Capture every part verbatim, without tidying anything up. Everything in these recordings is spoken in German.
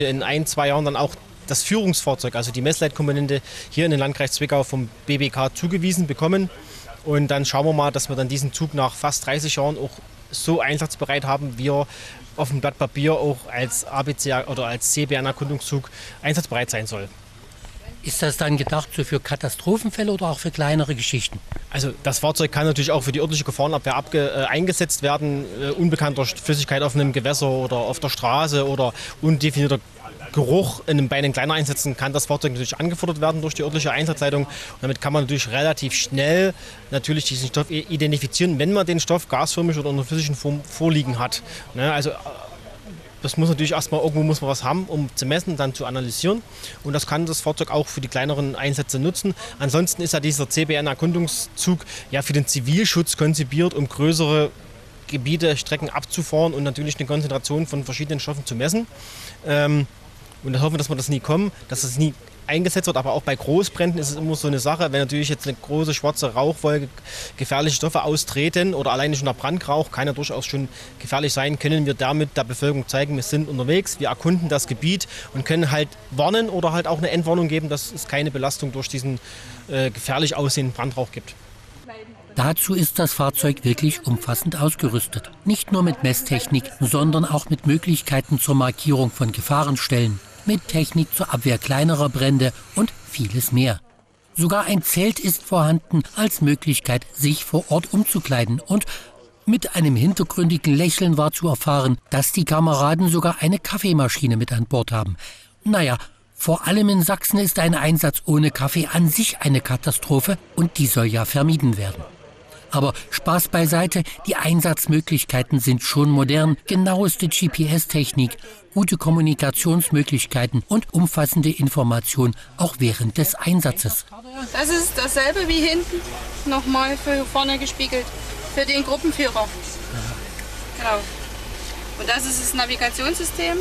In ein, zwei Jahren dann auch das Führungsfahrzeug, also die Messleitkomponente hier in den Landkreis Zwickau vom B B K zugewiesen bekommen. Und dann schauen wir mal, dass wir dann diesen Zug nach fast dreißig Jahren auch so einsatzbereit haben, wie er auf dem Blatt Papier auch als A B C oder als C B R-Erkundungszug einsatzbereit sein soll. Ist das dann gedacht so für Katastrophenfälle oder auch für kleinere Geschichten? Also das Fahrzeug kann natürlich auch für die örtliche Gefahrenabwehr abge, äh, eingesetzt werden. Äh, unbekannter Flüssigkeit auf einem Gewässer oder auf der Straße oder undefinierter Geruch in einem, bei den kleinen Einsätzen kann das Fahrzeug natürlich angefordert werden durch die örtliche Einsatzleitung. Und damit kann man natürlich relativ schnell natürlich diesen Stoff identifizieren, wenn man den Stoff gasförmig oder in einer physischen Form vorliegen hat. Ne, also das muss natürlich erstmal, irgendwo muss man was haben, um zu messen, dann zu analysieren. Und das kann das Fahrzeug auch für die kleineren Einsätze nutzen. Ansonsten ist ja dieser C B R-Erkundungszug ja für den Zivilschutz konzipiert, um größere Gebiete, Strecken abzufahren und natürlich eine Konzentration von verschiedenen Stoffen zu messen. Ähm, und da hoffen wir, dass wir das nie kommen, dass es nie eingesetzt wird. Aber auch bei Großbränden ist es immer so eine Sache, wenn natürlich jetzt eine große schwarze Rauchwolke gefährliche Stoffe austreten oder alleine schon der Brandrauch kann ja durchaus schon gefährlich sein, können wir damit der Bevölkerung zeigen, wir sind unterwegs, wir erkunden das Gebiet und können halt warnen oder halt auch eine Entwarnung geben, dass es keine Belastung durch diesen äh, gefährlich aussehenden Brandrauch gibt. Dazu ist das Fahrzeug wirklich umfassend ausgerüstet. Nicht nur mit Messtechnik, sondern auch mit Möglichkeiten zur Markierung von Gefahrenstellen, mit Technik zur Abwehr kleinerer Brände und vieles mehr. Sogar ein Zelt ist vorhanden als Möglichkeit, sich vor Ort umzukleiden. Und mit einem hintergründigen Lächeln war zu erfahren, dass die Kameraden sogar eine Kaffeemaschine mit an Bord haben. Naja, vor allem in Sachsen ist ein Einsatz ohne Kaffee an sich eine Katastrophe und die soll ja vermieden werden. Aber Spaß beiseite, die Einsatzmöglichkeiten sind schon modern, genaueste G P S-Technik, gute Kommunikationsmöglichkeiten und umfassende Information auch während des Einsatzes. Das ist dasselbe wie hinten, nochmal für vorne gespiegelt, für den Gruppenführer. Genau. Und das ist das Navigationssystem,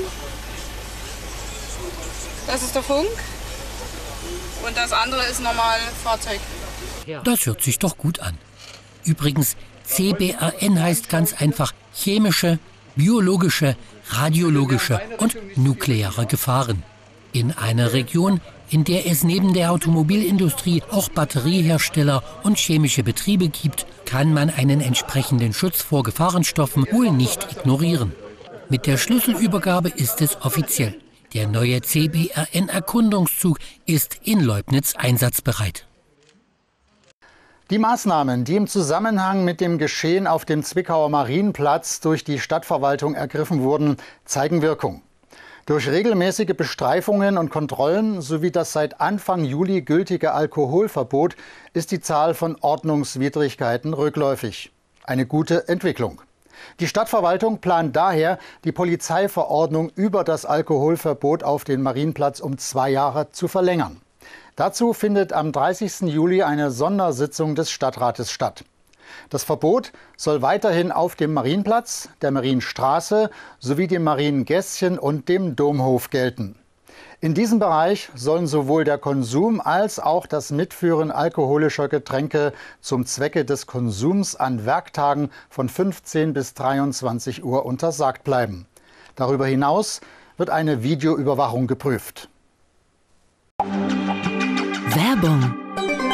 das ist der Funk und das andere ist normal Fahrzeug. Das hört sich doch gut an. Übrigens, C B R N heißt ganz einfach chemische, biologische, radiologische und nukleare Gefahren. In einer Region, in der es neben der Automobilindustrie auch Batteriehersteller und chemische Betriebe gibt, kann man einen entsprechenden Schutz vor Gefahrenstoffen wohl nicht ignorieren. Mit der Schlüsselübergabe ist es offiziell. Der neue C B R N-Erkundungszug ist in Leubnitz einsatzbereit. Die Maßnahmen, die im Zusammenhang mit dem Geschehen auf dem Zwickauer Marienplatz durch die Stadtverwaltung ergriffen wurden, zeigen Wirkung. Durch regelmäßige Bestreifungen und Kontrollen sowie das seit Anfang Juli gültige Alkoholverbot ist die Zahl von Ordnungswidrigkeiten rückläufig. Eine gute Entwicklung. Die Stadtverwaltung plant daher, die Polizeiverordnung über das Alkoholverbot auf den Marienplatz um zwei Jahre zu verlängern. Dazu findet am dreißigsten Juli eine Sondersitzung des Stadtrates statt. Das Verbot soll weiterhin auf dem Marienplatz, der Marienstraße sowie dem Mariengässchen und dem Domhof gelten. In diesem Bereich sollen sowohl der Konsum als auch das Mitführen alkoholischer Getränke zum Zwecke des Konsums an Werktagen von fünfzehn bis dreiundzwanzig Uhr untersagt bleiben. Darüber hinaus wird eine Videoüberwachung geprüft. Werbung.